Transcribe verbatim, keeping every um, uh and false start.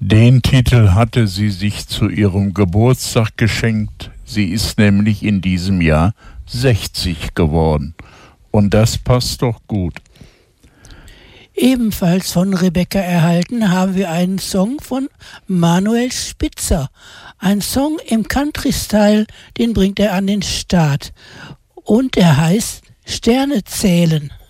Den Titel hatte sie sich zu ihrem Geburtstag geschenkt. Sie ist nämlich in diesem Jahr sechzig geworden. Und das passt doch gut. Ebenfalls von Rebecca erhalten haben wir einen Song von Manuel Spitzer. Ein Song im Country-Style, den bringt er an den Start. Und er heißt Sterne zählen.